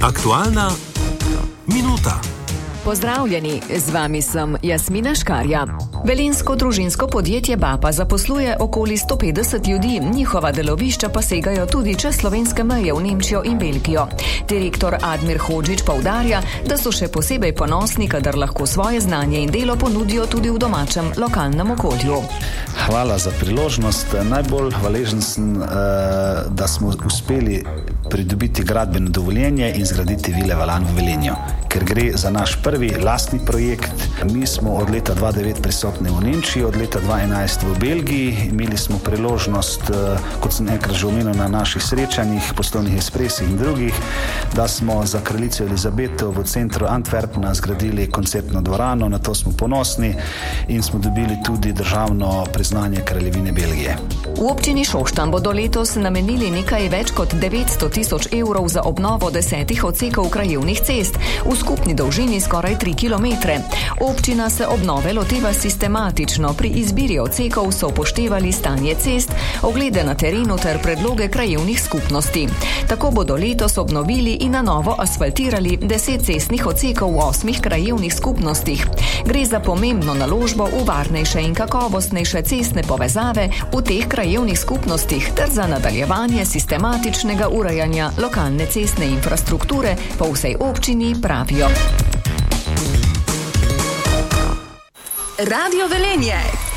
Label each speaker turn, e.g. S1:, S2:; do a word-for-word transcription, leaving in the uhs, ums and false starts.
S1: Aktualna minuta.
S2: Pozdravljeni, z vami sem Jasmina Škarja. Velenjsko družinsko podjetje Bapa zaposluje okoli sto petdeset ljudi, njihova delovišča pa segajo tudi čez slovenske meje v Nemčijo in Belgijo. Direktor Admir Hodžić poudarja, da so še posebej ponosni, kadar lahko svoje znanje in delo ponudijo tudi v domačem lokalnem okolju.
S3: Hvala za priložnost. Najbolj hvaležen sem, da smo uspeli pridobiti gradbeno dovoljenje in zgraditi Vile Valan v Velenju, ker gre za naš prvi lastni projekt. Mi smo od leta dva tisoč devet prisotni v Nemčiji, od leta dva tisoč enajst v Belgiji. Imeli smo priložnost, kot sem enkrat že omenil na naših srečanjih, poslovnih ekspresih in drugih, da smo za kraljico Elizabeto v centru Antwerpna zgradili koncertno dvorano, na to smo ponosni in smo dobili tudi državno priznanje Kraljevine Belgije.
S2: V občini Šoštanj bodo letos namenili nekaj več kot devetsto tisoč evrov za obnovo desetih odsekov krajevnih cest v skupni dolžini skoraj tri kilometre. Občina se obnove loteva sistematično. Pri izbiri odsekov so upoštevali stanje cest, oglede na terenu ter predloge krajevnih skupnosti. Tako bodo letos obnovili in na novo asfaltirali deset cestnih odsekov v osmih krajevnih skupnostih. Gre za pomembno naložbo v varnejše in kakovostnejše cestne povezave v teh krajevnih skupnostih ter za nadaljevanje sistematičnega urejanja lokalne cestne infrastrukture po vsej občini, pravijo. Radio Velenje.